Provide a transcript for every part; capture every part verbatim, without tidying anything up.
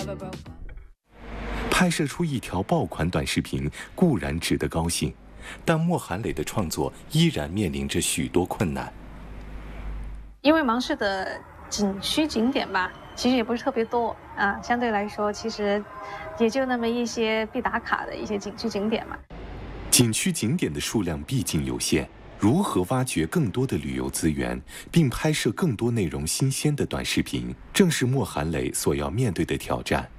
拍摄出一条爆款短视频固然值得高兴，但莫韩磊的创作依然面临着许多困难。 因为芒市的景区景点吧，其实也不是特别多啊，相对来说，其实也就那么一些必打卡的一些景区景点嘛。 景区景点的数量毕竟有限，如何挖掘更多的旅游资源，并拍摄更多内容新鲜的短视频，正是莫韩磊所要面对的挑战。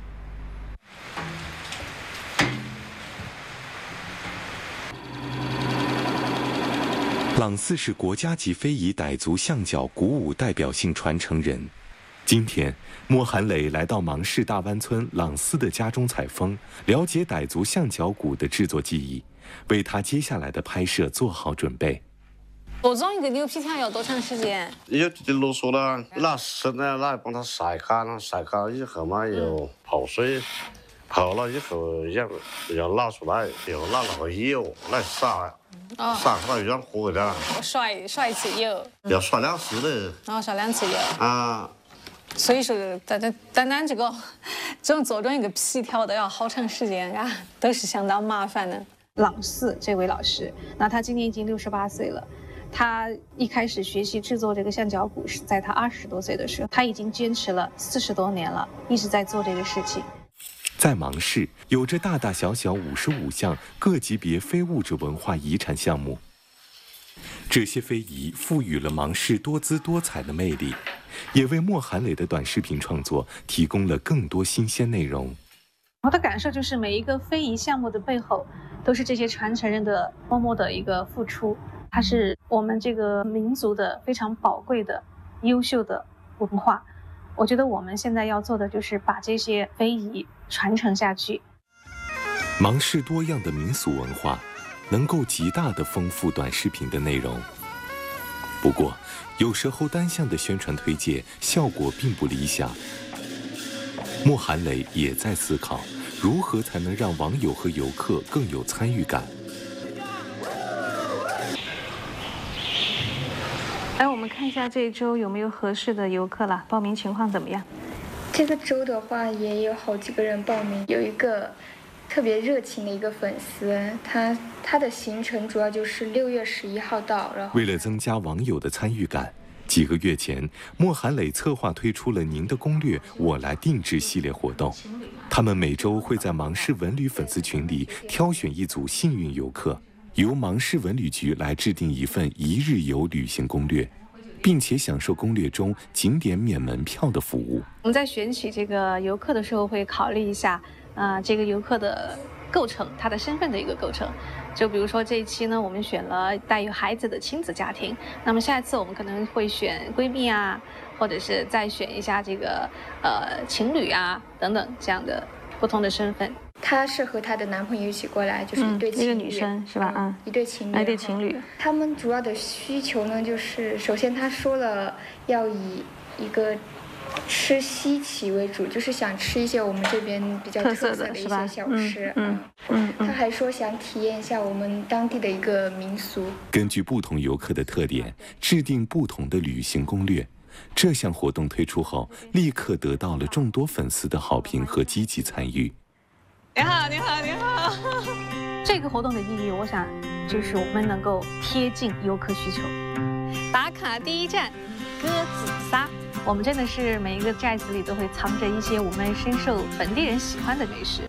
朗四是国家级非遗傣族象脚鼓舞代表性传承人。今天，莫韩磊来到芒市大湾村朗四的家中采风，了解傣族象脚鼓的制作技艺，为他接下来的拍摄做好准备。 组装一个牛皮条要多长时间？ 有的啰嗦了，拿绳呢，拿帮它晒干了，晒干了以后嘛，又泡水，泡了以后要要拿出来，又拿那个油来撒。哦，撒出来软和一点。 我刷刷一次油， 要刷两次的。 然后刷两次油。 啊。 所以说，单单单单这个，这种做成一个皮条都要好长时间啊，都是相当麻烦的。朗四这位老师，那他今年已经六十八岁了。他一开始学习制作这个象脚鼓是在他二十多岁的时候，他已经坚持了四十多年了，一直在做这个事情。 在芒市，有着大大小小五十五项各级别非物质文化遗产项目。这些非遗赋予了芒市多姿多彩的魅力，也为莫韩磊的短视频创作提供了更多新鲜内容。 我的感受就是，每一个非遗项目的背后，都是这些传承人的默默的一个付出，它是我们这个民族的非常宝贵的、优秀的文化。我觉得我们现在要做的就是把这些非遗传承下去。 芒市多样的民俗文化，能够极大地丰富短视频的内容。不过，有时候单向的宣传推介效果并不理想。莫韩磊也在思考，如何才能让网友和游客更有参与感。 来，我们看一下这一周有没有合适的游客了，报名情况怎么样？ 这个周的话也有好几个人报名，有一个特别热情的一个粉丝，他他的行程主要就是六月十一号到，然后为了增加网友的参与感，几个月前，莫韩磊策划推出了“您的攻略，我来定制”系列活动。他们每周会在芒市文旅粉丝群里挑选一组幸运游客，由芒市文旅局来制定一份一日游旅行攻略，并且享受攻略中景点免门票的服务。 我们在选取这个游客的时候，会考虑一下，啊、呃，这个游客的构成，他的身份的一个构成。就比如说这一期呢，我们选了带有孩子的亲子家庭，那么下一次我们可能会选闺蜜啊，或者是再选一下这个呃情侣啊等等这样的不同的身份。 她是和她的男朋友一起过来，就是一对情侣， 嗯、一个女生是吧？嗯， 嗯一对情侣， 一对情侣。 他们主要的需求呢，就是首先他说了要以一个吃稀奇为主，就是想吃一些我们这边比较特色的一些小吃。 嗯嗯嗯。 他还说想体验一下我们当地的一个民俗。 根据不同游客的特点，制定不同的旅行攻略。这项活动推出后，立刻得到了众多粉丝的好评和积极参与。 你好，你好，你好。这个活动的意义，我想就是我们能够贴近游客需求。打卡第一站，鸽子撒。我们真的是每一个寨子里都会藏着一些我们深受本地人喜欢的美食。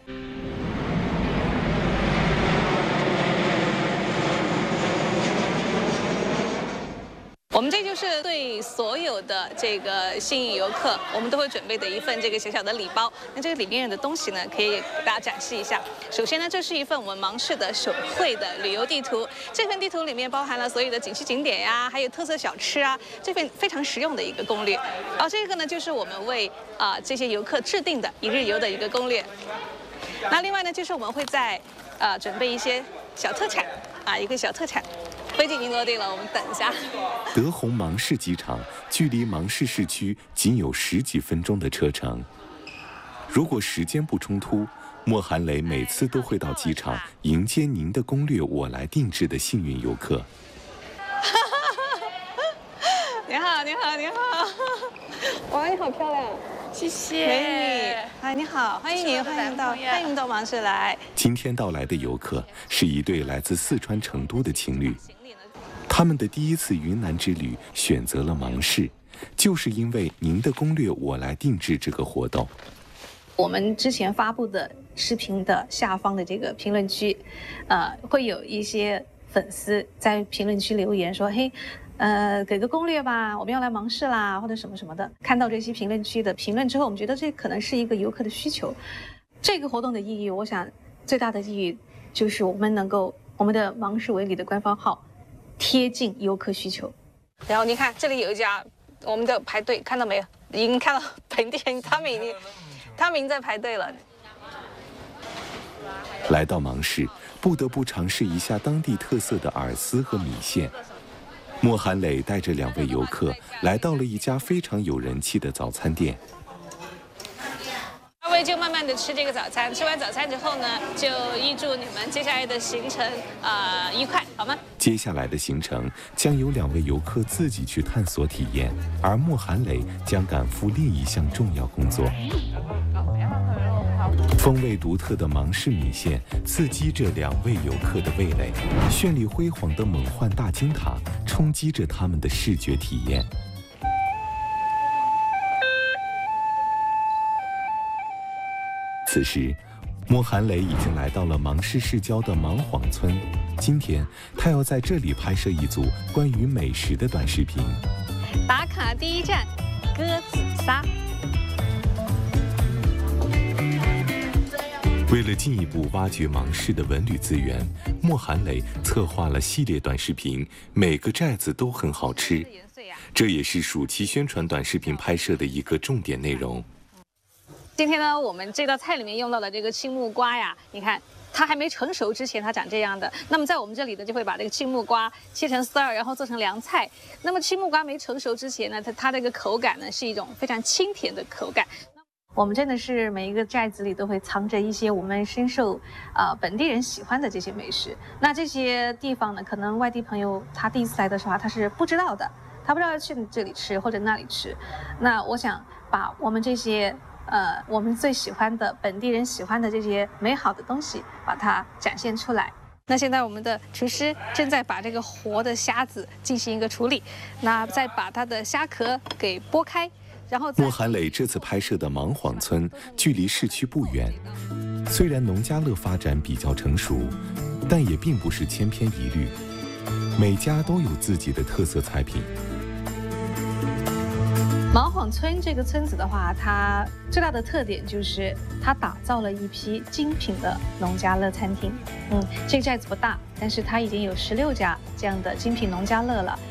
我们这就是对所有的这个幸运游客，我们都会准备的一份这个小小的礼包。那这个里面的东西呢，可以给大家展示一下。首先呢，这是一份我们芒市的手绘的旅游地图。这份地图里面包含了所有的景区景点呀，还有特色小吃啊，这份非常实用的一个攻略。然后这个呢，就是我们为啊、呃、这些游客制定的一日游的一个攻略。那另外呢，就是我们会在呃准备一些小特产啊，一个小特产。飞机已经落地了，我们等一下。 德宏芒市机场距离芒市市区仅有十几分钟的车程。如果时间不冲突，莫韩磊每次都会到机场迎接您的攻略我来定制的幸运游客。 你好，你好，你好！哇，你好漂亮！ 谢谢。 美女，哎，你好，欢迎您，欢迎到，欢迎到芒市来。 今天到来的游客是一对来自四川成都的情侣，他们的第一次云南之旅选择了芒市，就是因为您的攻略我来定制这个活动。 我们之前发布的视频的下方的这个评论区，呃，会有一些粉丝在评论区留言说，嘿。呃，给个攻略吧，我们要来芒市啦，或者什么什么的。看到这些评论区的评论之后，我们觉得这可能是一个游客的需求。这个活动的意义，我想最大的意义就是我们能够，我们的芒市文旅的官方号贴近游客需求。然后你看这里有一家，我们的排队看到没有？已经看到本地人，他们已经，他们已经在排队了。 来到芒市，不得不尝试一下当地特色的饵丝和米线。莫寒磊带着两位游客来到了一家非常有人气的早餐店。 二位就慢慢的吃这个早餐，吃完早餐之后呢，就预祝你们接下来的行程呃愉快，好吗？ 接下来的行程将由两位游客自己去探索体验，而莫寒磊将赶赴另一项重要工作。风味独特的芒市米线刺激着两位游客的味蕾，绚丽辉煌的勐焕大金塔冲击着他们的视觉体验。此时，莫寒磊已经来到了芒市市郊的芒晃村。今天，他要在这里拍摄一组关于美食的短视频。 打卡第一站，鸽子撒。 为了进一步挖掘芒市的文旅资源，莫寒磊策划了系列短视频，每个寨子都很好吃。这也是暑期宣传短视频拍摄的一个重点内容。 今天呢，我们这道菜里面用到的这个青木瓜呀，你看它还没成熟之前，它长这样的。那么在我们这里呢，就会把这个青木瓜切成丝儿，然后做成凉菜。那么青木瓜没成熟之前呢，它它这个口感呢是一种非常清甜的口感。我们真的是每一个寨子里都会藏着一些我们深受呃本地人喜欢的这些美食。那这些地方呢，可能外地朋友他第一次来的时候他是不知道的，他不知道要去这里吃或者那里吃。那我想把我们这些呃我们最喜欢的本地人喜欢的这些美好的东西，把它展现出来。那现在我们的厨师正在把这个活的虾子进行一个处理，那再把它的虾壳给剥开。然后莫寒磊这次拍摄的芒晃村距离市区不远，虽然农家乐发展比较成熟，但也并不是千篇一律，每家都有自己的特色菜品。 芒晃村这个村子的话，它最大的特点就是它打造了一批精品的农家乐餐厅。嗯，这个寨子不大，但是它已经有十六家这样的精品农家乐了。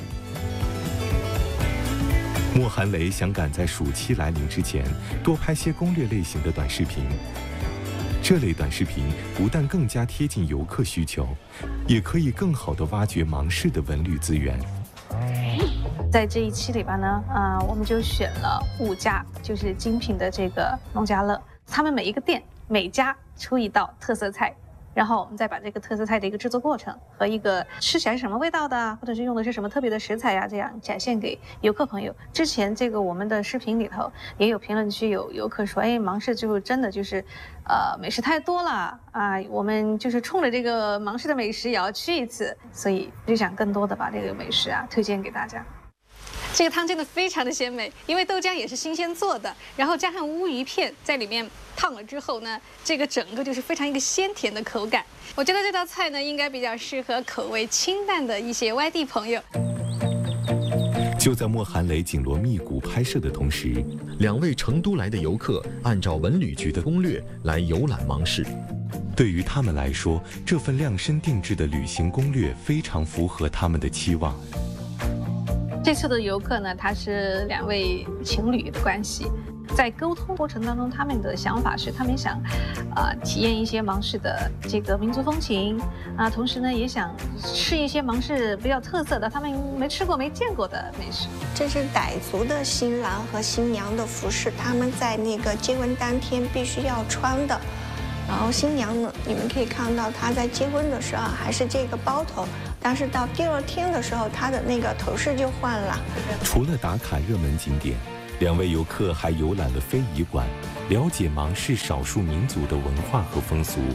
莫寒磊想赶在暑期来临之前多拍些攻略类型的短视频。这类短视频不但更加贴近游客需求，也可以更好地挖掘芒市的文旅资源。 在这一期里边呢，啊、呃，我们就选了五家就是精品的这个农家乐，他们每一个店每家出一道特色菜。然后我们再把这个特色菜的一个制作过程和一个吃起来是什么味道的，或者是用的是什么特别的食材呀，这样展现给游客朋友。之前这个我们的视频里头也有评论区有游客说，哎，芒市就真的就是，呃，美食太多了啊，我们就是冲着这个芒市的美食也要去一次，所以就想更多的把这个美食啊推荐给大家。这个汤真的非常的鲜美，因为豆浆也是新鲜做的，然后加上乌鱼片在里面烫了之后呢，这个整个就是非常一个鲜甜的口感。我觉得这道菜呢，应该比较适合口味清淡的一些外地朋友。 就在莫寒磊紧锣密鼓拍摄的同时， 两位成都来的游客按照文旅局的攻略来游览芒市。 对于他们来说，这份量身定制的旅行攻略非常符合他们的期望。 这次的游客呢，他是两位情侣的关系，在沟通过程当中，他们的想法是，他们想，呃，体验一些芒市的这个民族风情啊，同时呢，也想吃一些芒市比较特色的，他们没吃过、没见过的美食。 这是傣族的新郎和新娘的服饰，他们在那个结婚当天必须要穿的。然后新娘呢，你们可以看到她在结婚的时候还是这个包头，但是到第二天的时候，她的那个头饰就换了。 除了打卡热门景点， 两位游客还游览了非遗馆，了解芒市少数民族的文化和风俗。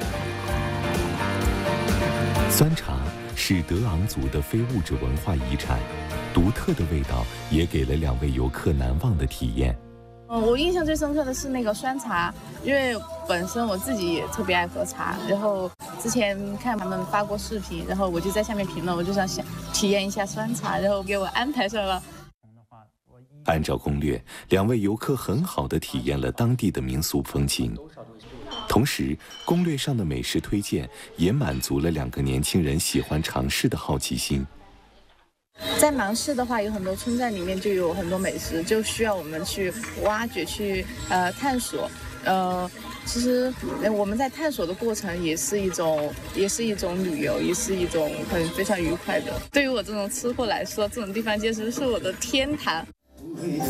酸茶是德昂族的非物质文化遗产，独特的味道也给了两位游客难忘的体验。 嗯，我印象最深刻的是那个酸茶，因为本身我自己也特别爱喝茶，然后之前看他们发过视频，然后我就在下面评论，我就想想体验一下酸茶，然后给我安排上了。 按照攻略，两位游客很好地体验了当地的民俗风情，同时攻略上的美食推荐也满足了两个年轻人喜欢尝试的好奇心。 在芒市的话，有很多村寨里面就有很多美食，就需要我们去挖掘、去呃探索。呃，其实我们在探索的过程也是一种，也是一种旅游，也是一种很非常愉快的。对于我这种吃货来说，这种地方简直是我的天堂。